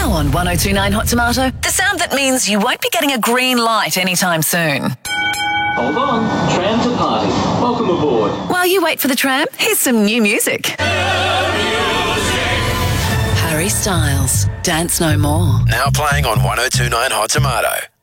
Now on 1029 Hot Tomato, the sound that means you won't be getting a green light anytime soon. Hold on, tram to party. Welcome aboard. While you wait for the tram, here's some new music. Harry Styles, Dance No More. Now playing on 1029 Hot Tomato.